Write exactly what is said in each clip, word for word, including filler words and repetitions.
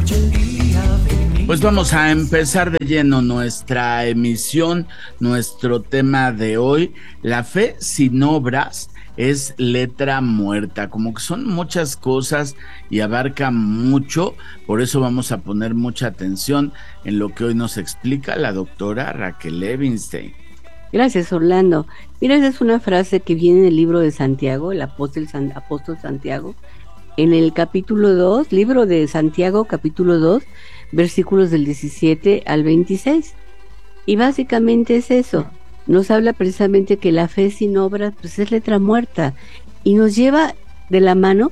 Pues vamos a empezar de lleno nuestra emisión, nuestro tema de hoy, la fe sin obras es letra muerta, como que son muchas cosas y abarca mucho, por eso vamos a poner mucha atención en lo que hoy nos explica la doctora Raquel Levinstein. Gracias, Orlando. Mira, esa es una frase que viene en el libro de Santiago, el apóstol, San, apóstol Santiago, en el capítulo dos, libro de Santiago, capítulo dos, versículos del diecisiete al veintiséis. Y básicamente es eso. Nos habla precisamente que la fe sin obras pues es letra muerta y nos lleva de la mano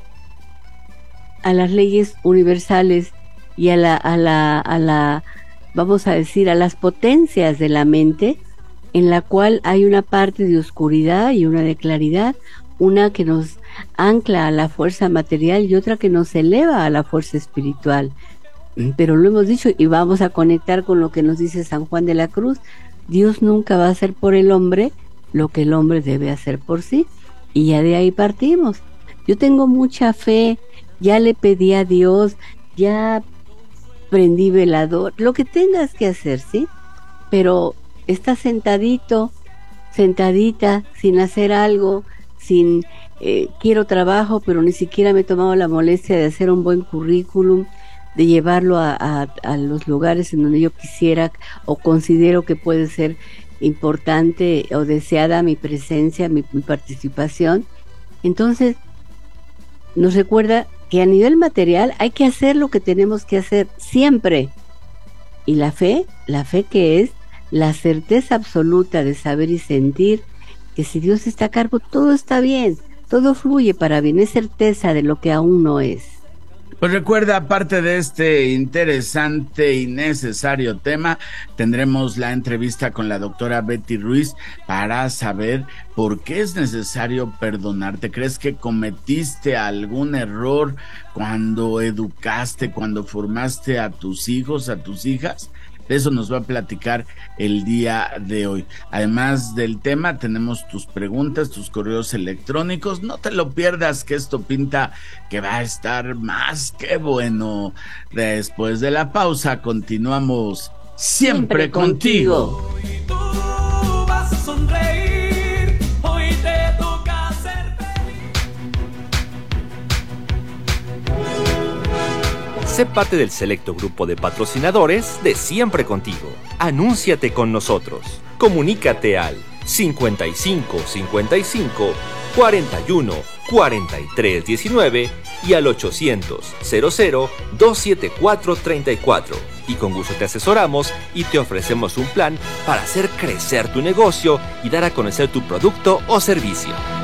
a las leyes universales y a la, a la, a la, vamos a decir, a las potencias de la mente, en la cual hay una parte de oscuridad y una de claridad, una que nos ancla a la fuerza material y otra que nos eleva a la fuerza espiritual. Pero lo hemos dicho y vamos a conectar con lo que nos dice San Juan de la Cruz: Dios nunca va a hacer por el hombre lo que el hombre debe hacer por sí, y ya de ahí partimos. Yo tengo mucha fe, ya le pedí a Dios, ya prendí velador, lo que tengas que hacer, ¿sí? Pero estás sentadito, sentadita, sin hacer algo, sin eh, quiero trabajo, pero ni siquiera me he tomado la molestia de hacer un buen currículum, de llevarlo a, a, a los lugares en donde yo quisiera o considero que puede ser importante o deseada mi presencia, mi, mi participación. Entonces nos recuerda que a nivel material hay que hacer lo que tenemos que hacer siempre. Y la fe, la fe que es la certeza absoluta de saber y sentir que si Dios está a cargo, todo está bien, todo fluye para bien, es certeza de lo que aún no es. Pues recuerda, aparte de este interesante y necesario tema, tendremos la entrevista con la doctora Betty Ruiz para saber por qué es necesario perdonarte. ¿Crees que cometiste algún error cuando educaste, cuando formaste a tus hijos, a tus hijas? De eso nos va a platicar el día de hoy. Además del tema, tenemos tus preguntas, tus correos electrónicos. No te lo pierdas, que esto pinta que va a estar más que bueno. Después de la pausa, continuamos siempre, siempre contigo. contigo. Tú vas a sonreír, hoy te toca ser Sé parte del selecto grupo de patrocinadores de Siempre Contigo. Anúnciate con nosotros. Comunícate al cincuenta y cinco cincuenta y cinco cuarenta y uno cuarenta y tres diecinueve y al ochocientos cero cero dos siete cuatro treinta y cuatro. Y con gusto te asesoramos y te ofrecemos un plan para hacer crecer tu negocio y dar a conocer tu producto o servicio.